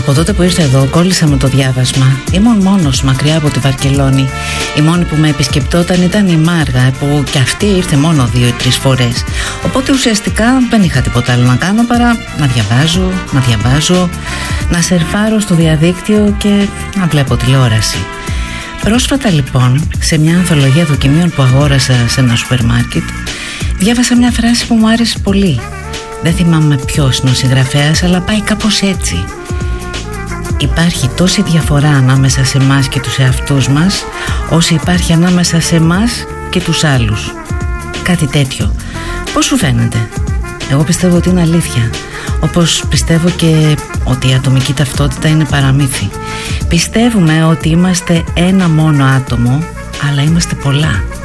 Από τότε που ήρθα εδώ κόλλησα με το διάβασμα. Ήμουν μόνος μακριά από τη Βαρκελόνη. Η μόνη που με επισκεπτόταν ήταν η Μάργα, που κι αυτή ήρθε μόνο 2-3 φορές. Οπότε ουσιαστικά δεν είχα τίποτα άλλο να κάνω παρά να διαβάζω, να σερφάρω στο διαδίκτυο και να βλέπω τηλεόραση. Πρόσφατα λοιπόν, σε μια ανθολογία δοκιμίων που αγόρασα σε ένα σούπερ μάρκετ, διάβασα μια φράση που μου άρεσε πολύ. Δεν θυμάμαι ποιος είναι ο συγγραφέας, αλλά πάει κάπως έτσι. Υπάρχει τόση διαφορά ανάμεσα σε εμάς και τους εαυτούς μας, όσο υπάρχει ανάμεσα σε εμάς και τους άλλους. Κάτι τέτοιο. Πώς σου φαίνεται? Εγώ πιστεύω ότι είναι αλήθεια. Όπως πιστεύω και ότι η ατομική ταυτότητα είναι παραμύθι. Πιστεύουμε ότι είμαστε ένα μόνο άτομο, αλλά είμαστε πολλά.